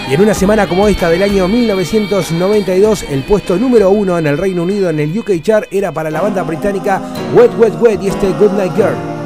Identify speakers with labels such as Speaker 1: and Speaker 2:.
Speaker 1: Y en una semana como esta del año 1992, el puesto número 1 en el Reino Unido en el UK Chart era para la banda británica Wet Wet Wet y este Good Night Girl.